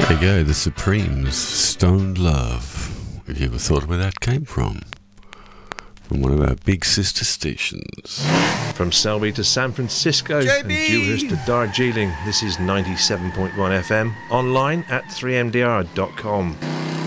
There you go, the Supremes, Stoned Love. Have you ever thought where that came from? From one of our big sister stations. From Selby to San Francisco JB! and Dewhurst to Darjeeling, this is 97.1 FM, online at 3mdr.com.